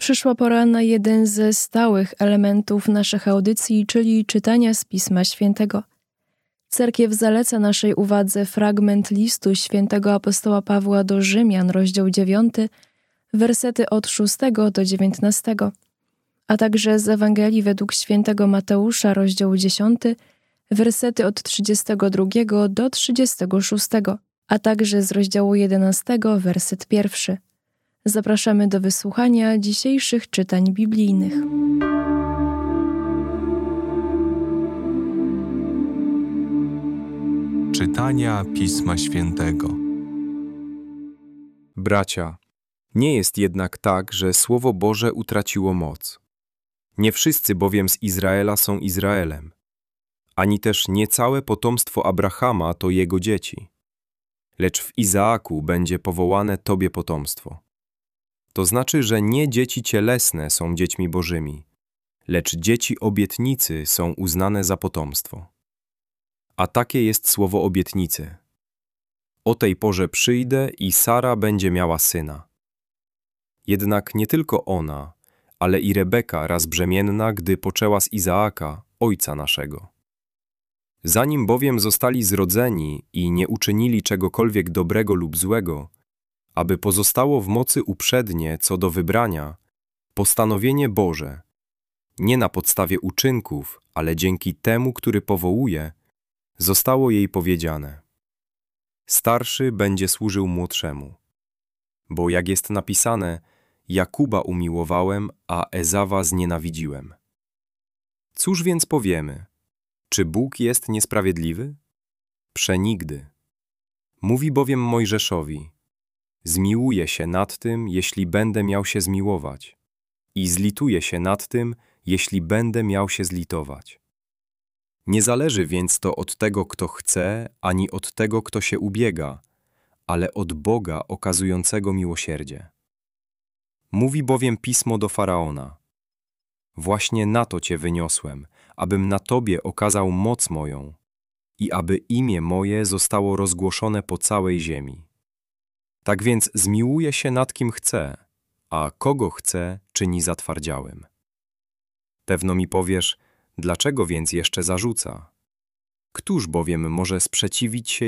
Przyszła pora na jeden ze stałych elementów naszych audycji, czyli czytania z Pisma Świętego. Cerkiew zaleca naszej uwadze fragment listu świętego apostoła Pawła do Rzymian, rozdział 9, wersety od 6 do 19, a także z Ewangelii według świętego Mateusza, rozdział 10, wersety od 32 do 36, a także z rozdziału 11, werset 1. Zapraszamy do wysłuchania dzisiejszych czytań biblijnych. Czytania Pisma Świętego. Bracia, nie jest jednak tak, że Słowo Boże utraciło moc. Nie wszyscy bowiem z Izraela są Izraelem, ani też nie całe potomstwo Abrahama to jego dzieci. Lecz w Izaaku będzie powołane Tobie potomstwo. To znaczy, że nie dzieci cielesne są dziećmi Bożymi, lecz dzieci obietnicy są uznane za potomstwo. A takie jest słowo obietnicy. O tej porze przyjdę i Sara będzie miała syna. Jednak nie tylko ona, ale i Rebeka raz brzemienna, gdy poczęła z Izaaka, ojca naszego. Zanim bowiem zostali zrodzeni i nie uczynili czegokolwiek dobrego lub złego, aby pozostało w mocy uprzednie co do wybrania, postanowienie Boże, nie na podstawie uczynków, ale dzięki temu, który powołuje, zostało jej powiedziane: starszy będzie służył młodszemu. Bo jak jest napisane, Jakuba umiłowałem, a Ezawa znienawidziłem. Cóż więc powiemy? Czy Bóg jest niesprawiedliwy? Przenigdy. Mówi bowiem Mojżeszowi: zmiłuję się nad tym, jeśli będę miał się zmiłować, i zlituję się nad tym, jeśli będę miał się zlitować. Nie zależy więc to od tego, kto chce, ani od tego, kto się ubiega, ale od Boga okazującego miłosierdzie. Mówi bowiem Pismo do Faraona: właśnie na to Cię wyniosłem, abym na Tobie okazał moc moją i aby imię moje zostało rozgłoszone po całej ziemi. Tak więc zmiłuje się nad kim chce, a kogo chce czyni zatwardziałym. Pewno mi powiesz, dlaczego więc jeszcze zarzuca? Któż bowiem może sprzeciwić się